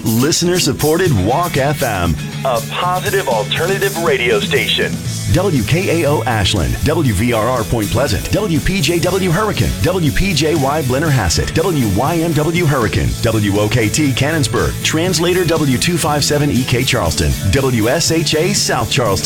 Listener-supported Walk FM, a positive alternative radio station. WKAO Ashland, WVRR Point Pleasant, WPJW Hurricane, WPJY Blennerhassett, WYMW Hurricane, WOKT Cannonsburg, Translator W257EK Charleston, WSHA South Charleston.